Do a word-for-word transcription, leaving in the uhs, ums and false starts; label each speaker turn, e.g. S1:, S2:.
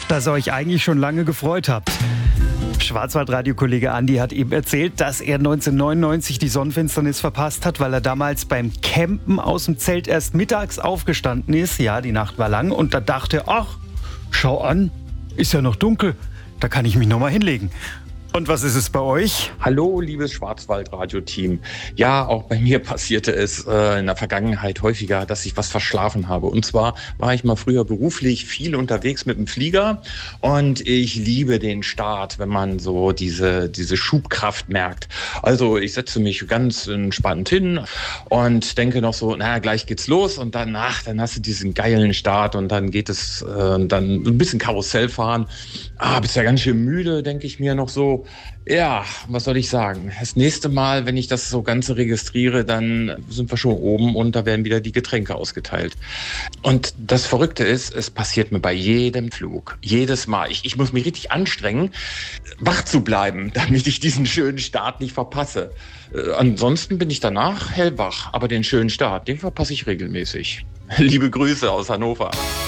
S1: dass ihr euch eigentlich schon lange gefreut habt. Schwarzwaldradio-Kollege Andi hat eben erzählt, dass er neunzehnhundertneunundneunzig die Sonnenfinsternis verpasst hat, weil er damals beim Campen aus dem Zelt erst mittags aufgestanden ist. Ja, die Nacht war lang und da dachte er, ach, schau an, ist ja noch dunkel, da kann ich mich noch mal hinlegen. Und was ist es bei euch?
S2: Hallo, liebes Schwarzwaldradio-Team. Ja, auch bei mir passierte es äh, in der Vergangenheit häufiger, dass ich was verschlafen habe. Und zwar war ich mal früher beruflich viel unterwegs mit dem Flieger und ich liebe den Start, wenn man so diese, diese Schubkraft merkt. Also ich setze mich ganz entspannt hin und denke noch so, na, gleich geht's los und dann, ach, dann hast du diesen geilen Start und dann geht es äh, dann ein bisschen Karussell fahren. Ah, bist ja ganz schön müde, denke ich mir noch so. Ja, was soll ich sagen? Das nächste Mal, wenn ich das so Ganze registriere, dann sind wir schon oben und da werden wieder die Getränke ausgeteilt. Und das Verrückte ist, es passiert mir bei jedem Flug. Jedes Mal. Ich, ich muss mich richtig anstrengen, wach zu bleiben, damit ich diesen schönen Start nicht verpasse. Äh, ansonsten bin ich danach hellwach, aber den schönen Start, den verpasse ich regelmäßig. Liebe Grüße aus Hannover.